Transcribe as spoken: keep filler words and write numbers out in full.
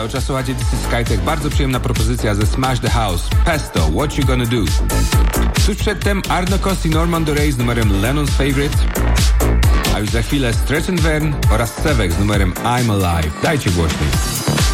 Cały czas słuchacie This is SkyTech. Bardzo przyjemna propozycja ze Smash the House. Pesto, What You Gonna Do. Tuż przedtem Arno Cost i Norman Doray z numerem Lennon's Favorite. A już za chwilę Stretch and Vern oraz Sevek z numerem I'm Alive. Dajcie głośniej.